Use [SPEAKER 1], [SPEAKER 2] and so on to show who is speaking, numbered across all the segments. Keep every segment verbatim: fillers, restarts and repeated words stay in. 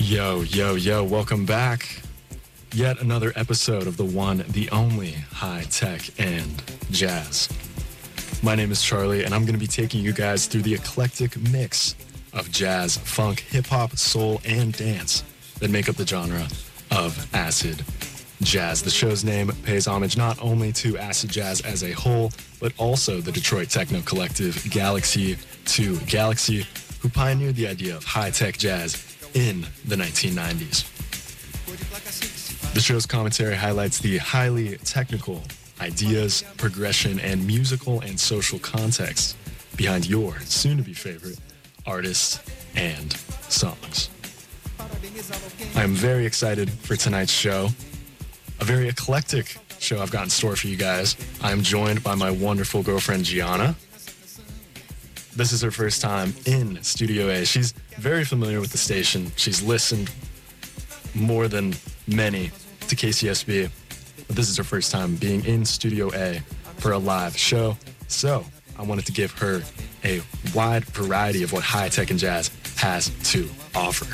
[SPEAKER 1] Yo, yo, yo, welcome back. Yet another episode of the one, the only High Tech and Jazz. My name is Charlie, and I'm going to be taking you guys through the eclectic mix of jazz, funk, hip-hop, soul, and dance that make up the genre of acid jazz. The show's name pays homage not only to acid jazz as a whole, but also the Detroit techno collective Galaxy two Galaxy, who pioneered the idea of high-tech jazz in the nineteen nineties. The show's commentary highlights the highly technical ideas, progression, and musical and social context behind your soon-to-be favorite artists and songs. I am very excited for tonight's show. A very eclectic show I've got in store for you guys. I am joined by my wonderful girlfriend, Gianna. This is her first time in Studio A. She's very familiar with the station. She's listened more than many to K C S B, but this is her first time being in Studio A for a live show. So I wanted to give her a wide variety of what high tech and jazz has to offer.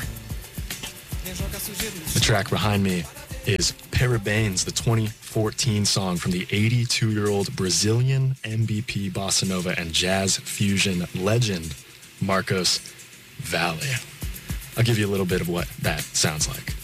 [SPEAKER 1] The track behind me is Parabéns, the twenty fourteen song from the eighty-two-year-old Brazilian M B P bossa nova and jazz fusion legend Marcos Valle. I'll give you a little bit of what that sounds like.